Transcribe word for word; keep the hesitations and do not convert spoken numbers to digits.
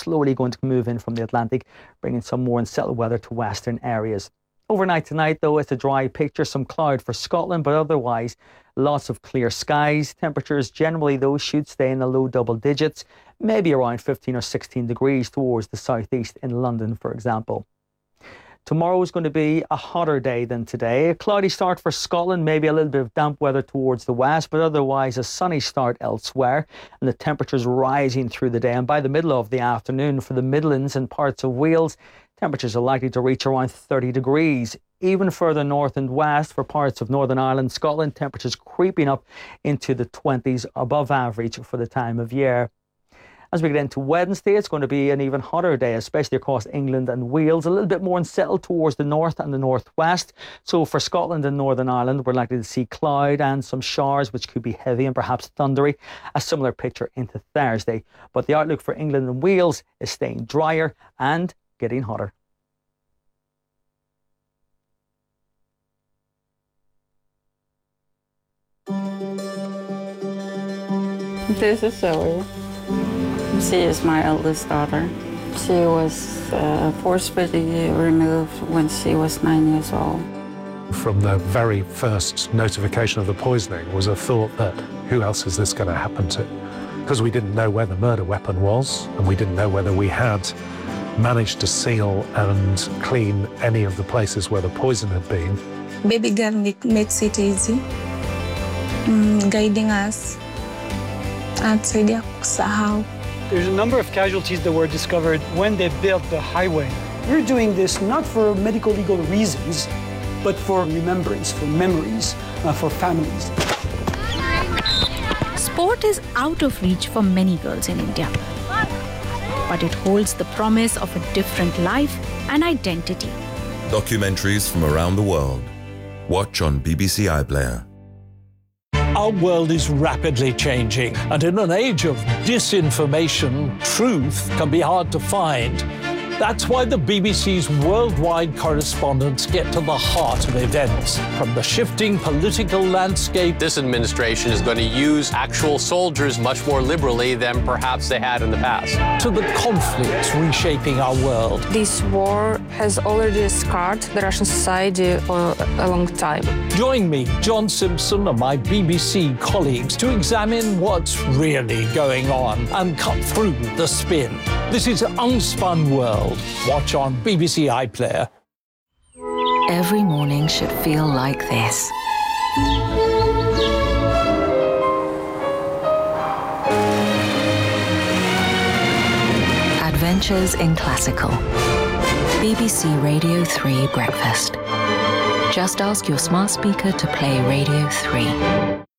slowly going to move in from the Atlantic, bringing some more unsettled weather to western areas. Overnight tonight, though, it's a dry picture, some cloud for Scotland, but otherwise lots of clear skies. Temperatures generally, though, should stay in the low double digits, maybe around fifteen or sixteen degrees towards the southeast in London, for example. Tomorrow is going to be a hotter day than today. A cloudy start for Scotland, maybe a little bit of damp weather towards the west, but otherwise a sunny start elsewhere, and the temperatures rising through the day. And by the middle of the afternoon for the Midlands and parts of Wales, temperatures are likely to reach around thirty degrees. Even further north and west for parts of Northern Ireland, Scotland, temperatures creeping up into the twenties, above average for the time of year. As we get into Wednesday, it's going to be an even hotter day, especially across England and Wales, a little bit more unsettled towards the north and the northwest. So for Scotland and Northern Ireland, we're likely to see cloud and some showers, which could be heavy and perhaps thundery. A similar picture into Thursday. But the outlook for England and Wales is staying drier and getting hotter. This is Zoe. She is my eldest daughter. She was uh, forcibly removed when she was nine years old. From the very first notification of the poisoning was a thought that who else is this going to happen to? Because we didn't know where the murder weapon was, and we didn't know whether we had managed to seal and clean any of the places where the poison had been. Baby girl makes it easy, mm, guiding us. There's a number of casualties that were discovered when they built the highway. We're doing this not for medical legal reasons, but for remembrance, for memories, uh, for families. Sport is out of reach for many girls in India, but it holds the promise of a different life and identity. Documentaries from around the world. Watch on B B C iPlayer. Our world is rapidly changing, and in an age of disinformation, truth can be hard to find. That's why the B B C's worldwide correspondents get to the heart of events. From the shifting political landscape... This administration is going to use actual soldiers much more liberally than perhaps they had in the past. ...to the conflicts reshaping our world. This war has already scarred the Russian society for a long time. Join me, John Simpson, and my B B C colleagues to examine what's really going on and cut through the spin. This is Unspun World. Watch on B B C iPlayer. Every morning should feel like this. Adventures in Classical. B B C Radio three Breakfast. Just ask your smart speaker to play Radio three.